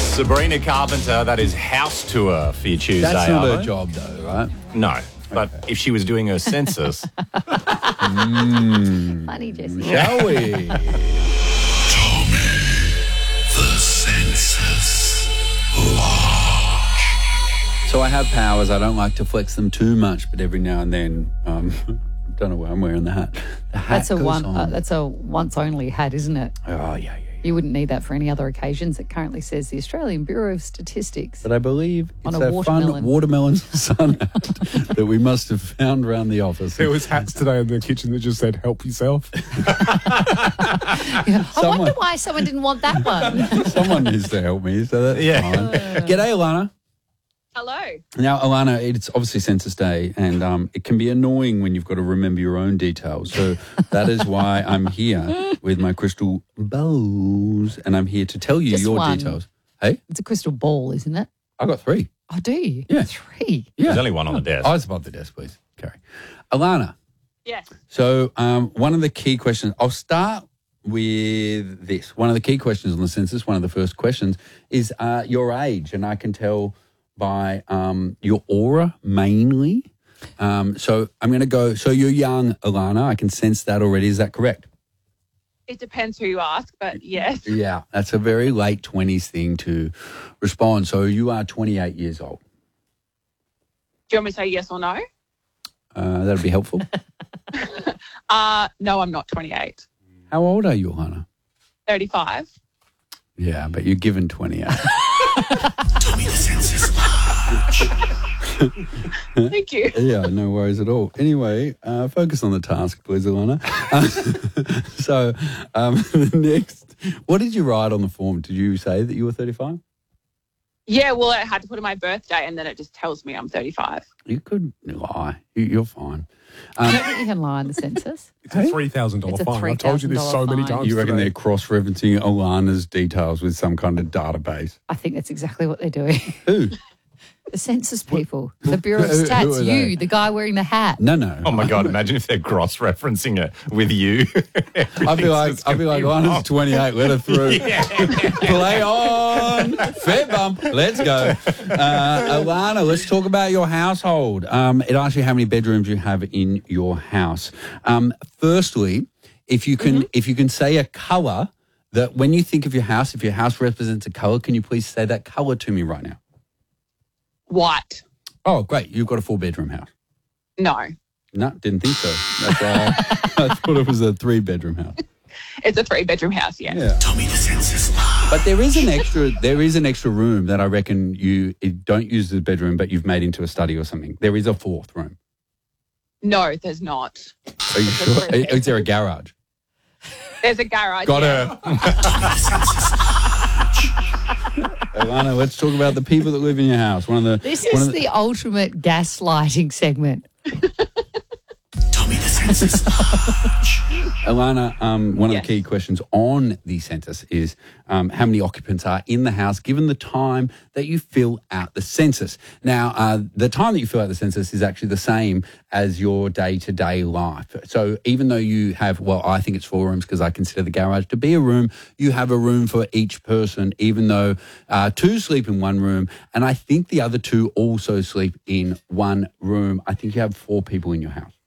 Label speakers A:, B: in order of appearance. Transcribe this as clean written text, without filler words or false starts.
A: Sabrina Carpenter, that is House Tour for your Tuesday.
B: That's not
A: Arvo.
B: her job, though, right?
A: No, but if she was doing her census,
C: Funny, Jesse.
B: Shall we?
D: The census
B: So I have powers. I don't like to flex them too much, but every now and then, don't know why I'm wearing the hat. The hat
C: That's a
B: goes on.
C: That's a once only hat, isn't it?
B: Oh, yeah.
C: You wouldn't need that for any other occasions. It currently says the Australian Bureau of Statistics.
B: But I believe
C: On
B: it's
C: a
B: that
C: watermelon.
B: fun watermelon sun hat that we must have found around the office.
E: There was hats today in the kitchen that just said, help yourself.
C: I wonder why someone didn't want that one.
B: Someone needs to help me, so that's fine. G'day, Alana.
F: Hello.
B: Now, Alana, it's obviously Census Day, and it can be annoying when you've got to remember your own details. So that is why I'm here with my crystal balls, and I'm here to tell you
C: Just
B: your
C: one.
B: details. Hey,
C: It's a crystal ball, isn't it?
B: I got 3.
C: Oh, do you?
B: Yeah.
C: 3.
B: Yeah.
A: there's only one on the desk.
B: Eyes above the desk, please. Carrie. Alana,
F: Yes.
B: so one of the key questions, I'll start with this. One of the key questions on the census, one of the first questions, is your age, and I can tell by your aura mainly. So I'm going to go, so you're young, Alana. I can sense that already. Is that correct?
F: It depends who you ask, but yes.
B: Yeah, that's a very late 20s thing to respond. So you are 28 years old.
F: Do you want me to say yes or no?
B: That'd be helpful.
F: No, I'm not 28.
B: How old are you, Alana?
F: 35.
B: Yeah, but you're given 28.
D: Tommy the census
F: Thank you.
B: Yeah, no worries at all. Anyway, focus on the task, please, Alana. So, next, what did you write on the form? Did you say that you were 35?
F: Yeah, well, I had to put in my birthday and then it just tells me I'm 35.
B: You could lie. You're fine.
C: I don't think you can lie on the census.
E: It's a $3,000
C: It's a
E: fine. I've told you this so
C: $3,000
E: many
C: fine.
E: times.
B: You reckon
E: today.
B: they're cross-referencing Alana's details with some kind of database?
C: I think that's exactly what they're doing.
B: Who?
C: The census people. The Bureau of
B: Who
C: Stats.
B: are
C: You,
B: they?
C: the guy wearing the hat.
B: No.
A: Oh my God! Imagine if they're cross-referencing it with you.
B: I'd be like, Alana's 28. Let her through. Play on. Fair bump. Let's go. Alana, let's talk about your household. It asks you how many bedrooms you have in your house. Firstly, if you can say a colour that when you think of your house, if your house represents a colour, can you please say that colour to me right now?
F: White.
B: Oh, great. You've got a 4-bedroom house.
F: No.
B: No, didn't think so. That's why I thought it was a 3-bedroom house.
F: It's a 3-bedroom house, yeah.
B: Yeah.
D: Tommy the census
B: But there is an extra room that I reckon you don't use as a bedroom, but you've made into a study or something. There is a 4th room.
F: No, there's not.
B: Are you sure? Is there a garage?
F: There's a garage.
B: Got
F: yeah.
B: her. Alana, let's talk about the people that live in your house.
C: This is the ultimate gaslighting segment.
D: Tommy the census
B: Alana, one of
F: Yes.
B: the key questions on the census is how many occupants are in the house given the time that you fill out the census. Now, the time that you fill out the census is actually the same as your day-to-day life. So even though you have, well, I think it's 4 rooms because I consider the garage to be a room, you have a room for each person, even though 2 sleep in 1 room, and I think the other 2 also sleep in 1 room. I think you have 4 people in your house.